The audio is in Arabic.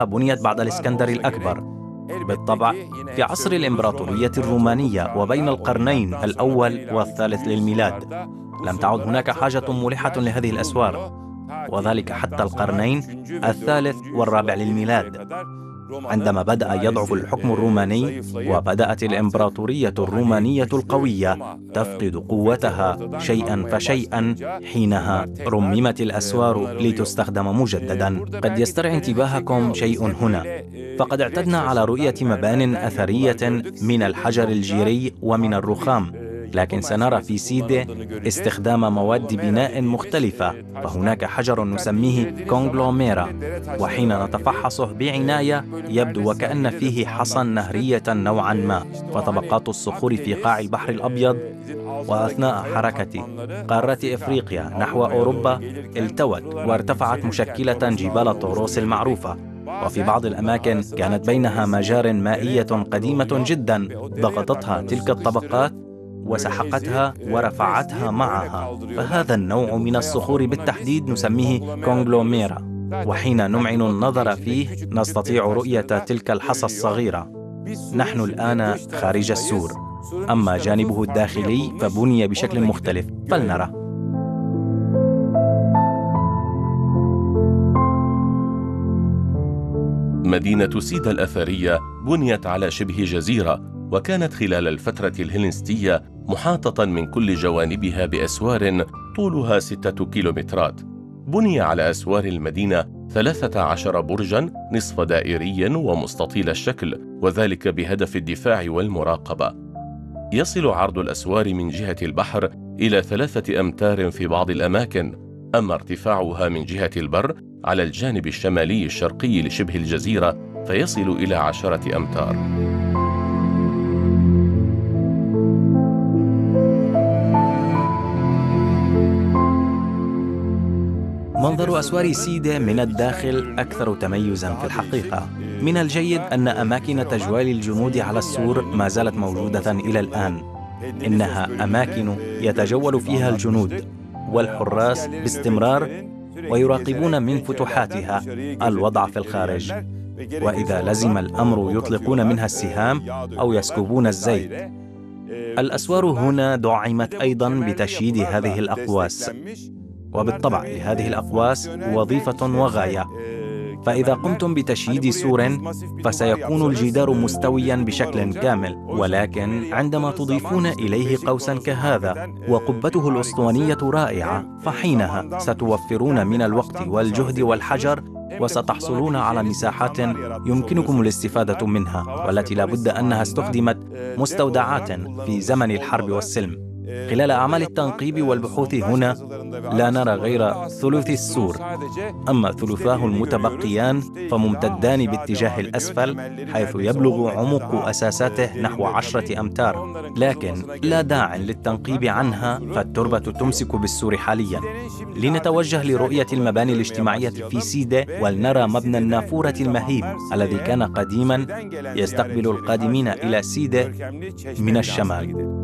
بنيت بعد الإسكندر الأكبر، بالطبع في عصر الإمبراطورية الرومانية وبين القرنين الأول والثالث للميلاد. لم تعد هناك حاجة ملحة لهذه الأسوار، وذلك حتى القرنين الثالث والرابع للميلاد، عندما بدأ يضعف الحكم الروماني وبدأت الإمبراطورية الرومانية القوية تفقد قوتها شيئا فشيئا. حينها رممت الأسوار لتستخدم مجددا. قد يسترعي انتباهكم شيء هنا، فقد اعتدنا على رؤية مبان أثرية من الحجر الجيري ومن الرخام، لكن سنرى في سيدة استخدام مواد بناء مختلفة. فهناك حجر نسميه كونغلوميرا، وحين نتفحصه بعناية يبدو وكأن فيه حصى نهرية نوعا ما. وطبقات الصخور في قاع البحر الأبيض وأثناء حركة قارة إفريقيا نحو أوروبا التوت وارتفعت مشكلة جبال طوروس المعروفة، وفي بعض الأماكن كانت بينها مجار مائية قديمة جدا ضغطتها تلك الطبقات وسحقتها ورفعتها معها. فهذا النوع من الصخور بالتحديد نسميه كونغلوميرا، وحين نمعن النظر فيه نستطيع رؤية تلك الحصى الصغيرة. نحن الآن خارج السور، أما جانبه الداخلي فبني بشكل مختلف، فلنرى. مدينة سيدا الأثرية بنيت على شبه جزيرة، وكانت خلال الفترة الهلينستية محاطة من كل جوانبها بأسوار طولها 6 كيلومترات. بني على أسوار المدينة 13 برجاً نصف دائري ومستطيل الشكل، وذلك بهدف الدفاع والمراقبة. يصل عرض الأسوار من جهة البحر إلى 3 أمتار في بعض الأماكن، أما ارتفاعها من جهة البر على الجانب الشمالي الشرقي لشبه الجزيرة فيصل إلى 10 أمتار. منظر أسوار سيدة من الداخل أكثر تميزاً في الحقيقة. من الجيد أن أماكن تجوال الجنود على السور ما زالت موجودة إلى الآن. إنها أماكن يتجول فيها الجنود والحراس باستمرار ويراقبون من فتحاتها الوضع في الخارج، وإذا لزم الأمر يطلقون منها السهام أو يسكبون الزيت. الأسوار هنا دعمت أيضاً بتشييد هذه الأقواس، وبالطبع لهذه الأقواس وظيفة وغاية. فإذا قمتم بتشييد سور فسيكون الجدار مستويا بشكل كامل، ولكن عندما تضيفون إليه قوسا كهذا وقبته الأسطوانية رائعة فحينها ستوفرون من الوقت والجهد والحجر، وستحصلون على مساحات يمكنكم الاستفادة منها، والتي لا بد أنها استخدمت مستودعات في زمن الحرب والسلم. خلال أعمال التنقيب والبحوث هنا لا نرى غير ثلث السور، أما ثلثاه المتبقيان فممتدان باتجاه الأسفل، حيث يبلغ عمق أساساته نحو 10 أمتار، لكن لا داعي للتنقيب عنها فالتربة تمسك بالسور حاليا. لنتوجه لرؤية المباني الاجتماعية في سيدة، ولنرى مبنى النافورة المهيب الذي كان قديما يستقبل القادمين إلى سيدة من الشمال.